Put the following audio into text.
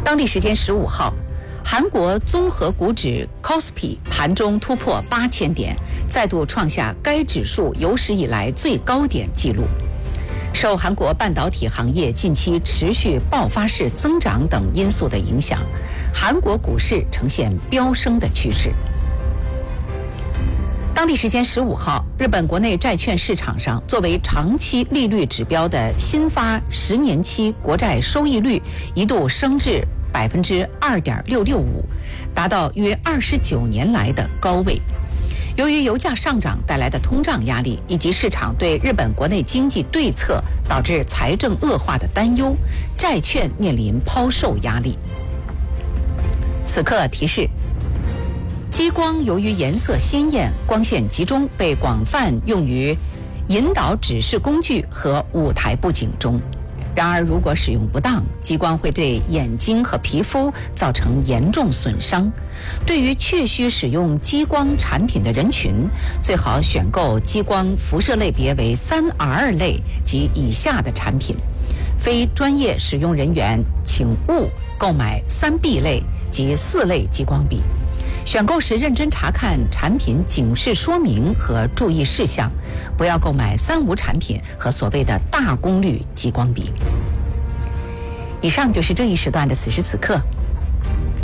当地时间15号，韩国综合股指 KOSPI 盘中突破8000点，再度创下该指数有史以来最高点纪录。受韩国半导体行业近期持续爆发式增长等因素的影响，韩国股市呈现飙升的趋势。当地时间15号，日本国内债券市场上，作为长期利率指标的新发10年期国债收益率一度升至2.665%，达到约29年来的高位。由于油价上涨带来的通胀压力，以及市场对日本国内经济对策导致财政恶化的担忧，债券面临抛售压力。此刻提示：激光由于颜色鲜艳、光线集中，被广泛用于引导指示工具和舞台布景中。然而，如果使用不当，激光会对眼睛和皮肤造成严重损伤。对于确需使用激光产品的人群，最好选购激光辐射类别为3R 类及以下的产品。非专业使用人员请勿购买3B 类及4类激光笔。选购时认真查看产品警示说明和注意事项，不要购买3无产品和所谓的大功率激光笔。以上就是这一时段的此时此刻，